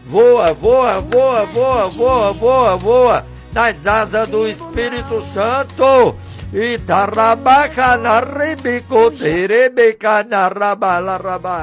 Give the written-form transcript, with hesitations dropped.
voa, voa, voa, voa, voa, voa, voa, nas asas do Espírito Santo. Itarabacana ribico terebeca na rabala rabá.